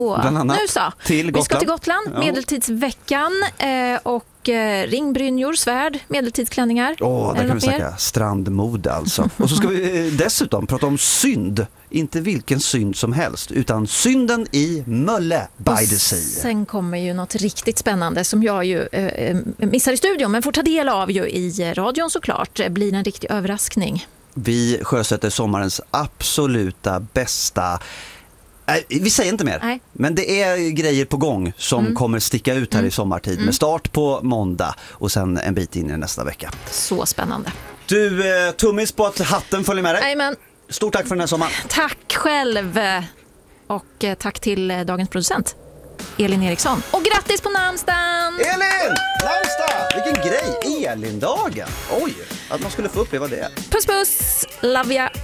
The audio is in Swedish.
Bland annat nu så. Till Gotland. Vi ska till Gotland, medeltidsveckan och ringbrynjor, svärd, medeltidsklänningar. Där kan vi snacka strandmode alltså. Och så ska vi dessutom prata om synd. Inte vilken synd som helst, utan synden i Mölle by the Sea. Sen kommer ju något riktigt spännande som jag ju missar i studion, men får ta del av ju i radion såklart. Blir en riktig överraskning. Vi sjösätter sommarens absoluta bästa... Vi säger inte mer, Nej. Men det är grejer på gång som kommer sticka ut här i sommartid med start på måndag och sen en bit in i nästa vecka. Så spännande. Du, tummis på att hatten följer med dig. Amen. Stort tack för den här sommaren. Tack själv och tack till dagens producent Elin Eriksson. Och grattis på namnsdagen! Elin! Namnsdag! Vilken grej! Elindagen! Oj, att man skulle få uppleva det. Puss puss, love ya!